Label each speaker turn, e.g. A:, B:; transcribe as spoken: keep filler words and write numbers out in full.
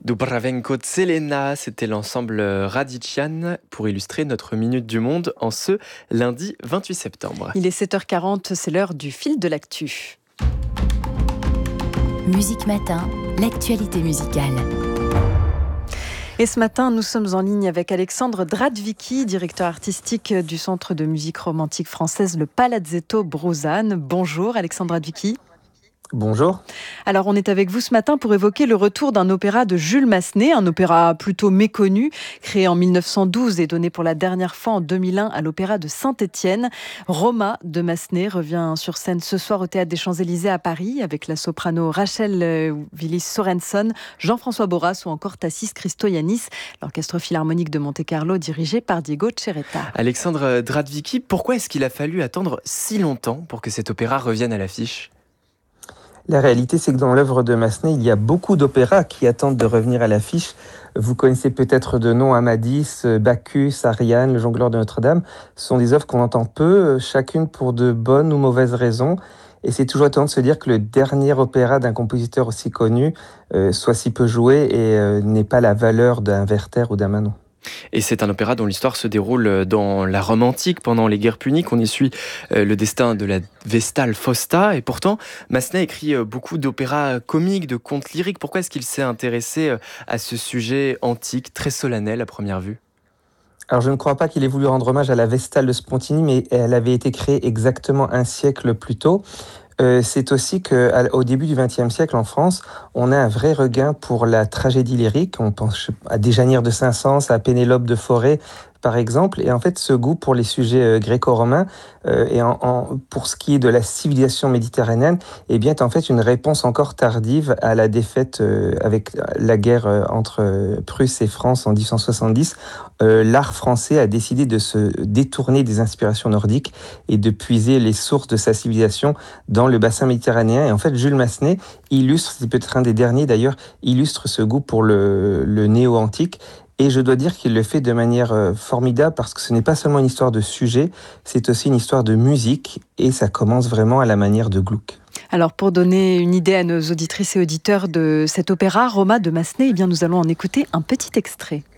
A: Dubravenko Tselena, c'était l'ensemble Radician pour illustrer notre Minute du Monde en ce lundi vingt-huit septembre.
B: Il est sept heures quarante, c'est l'heure du fil de l'actu.
C: Musique Matin, l'actualité musicale.
B: Et ce matin, nous sommes en ligne avec Alexandre Dradvicki, directeur artistique du Centre de musique romantique française, le Palazzetto Bruzane. Bonjour Alexandre Dradvicki.
D: Bonjour.
B: Alors on est avec vous ce matin pour évoquer le retour d'un opéra de Jules Massenet, un opéra plutôt méconnu, créé en mille neuf cent douze et donné pour la dernière fois en deux mille un à l'Opéra de Saint-Étienne. Roma de Massenet revient sur scène ce soir au Théâtre des Champs-Élysées à Paris avec la soprano Rachel Willis-Sorenson, Jean-François Borras ou encore Tassis Christoyanis, l'orchestre philharmonique de Monte-Carlo dirigé par Diego Cereta.
A: Alexandre Dradvicki, pourquoi est-ce qu'il a fallu attendre si longtemps pour que cet opéra revienne à l'affiche ?
D: La réalité, c'est que dans l'œuvre de Massenet, il y a beaucoup d'opéras qui attendent de revenir à l'affiche. Vous connaissez peut-être de nom Amadis, Bacchus, Ariane, Le Jongleur de Notre-Dame. Ce sont des œuvres qu'on entend peu, chacune pour de bonnes ou mauvaises raisons. Et c'est toujours étonnant de se dire que le dernier opéra d'un compositeur aussi connu euh, soit si peu joué et euh, n'ait pas la valeur d'un Werther ou d'un Manon.
A: Et c'est un opéra dont l'histoire se déroule dans la Rome antique, pendant les guerres puniques. On y suit le destin de la Vestale Fausta. Et pourtant, Massenet écrit beaucoup d'opéras comiques, de contes lyriques. Pourquoi est-ce qu'il s'est intéressé à ce sujet antique, très solennel à première vue ?
D: Alors, je ne crois pas qu'il ait voulu rendre hommage à la Vestale de Spontini, mais elle avait été créée exactement un siècle plus tôt. Euh, c'est aussi qu'au début du vingtième siècle, en France, on a un vrai regain pour la tragédie lyrique. On pense à Déjanire de Saint-Saëns, à Pénélope de Forêt, par exemple. Et en fait, ce goût pour les sujets euh, gréco-romains euh, et en, en, pour ce qui est de la civilisation méditerranéenne, eh bien, est en fait une réponse encore tardive à la défaite euh, avec la guerre euh, entre euh, Prusse et France en dix-huit cent soixante-dix. Euh, l'art français a décidé de se détourner des inspirations nordiques et de puiser les sources de sa civilisation dans le bassin méditerranéen. Et en fait, Jules Massenet illustre, c'est peut-être un des derniers d'ailleurs, illustre ce goût pour le, le néo-antique. Et je dois dire qu'il le fait de manière formidable parce que ce n'est pas seulement une histoire de sujet, c'est aussi une histoire de musique et ça commence vraiment à la manière de Gluck.
B: Alors pour donner une idée à nos auditrices et auditeurs de cet opéra, Roma de Massenet, eh bien nous allons en écouter un petit extrait.